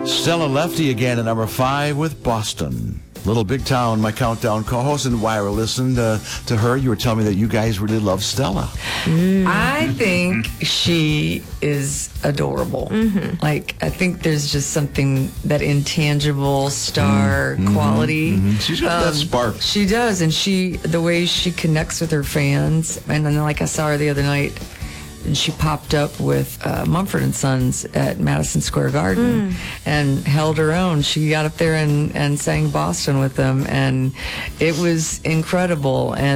Stella Lefty again at number 5 with Boston. Little Big Town, my countdown co-host, and Wyra listened to her. You were telling me that you guys really love Stella. I think she is adorable. Like, I think there's just something, that intangible star quality. She's got that spark. She does, and the way she connects with her fans. And then, like, I saw her the other night, and she popped up with Mumford & Sons at Madison Square Garden and held her own. She got up there and sang Boston with them, and it was incredible. And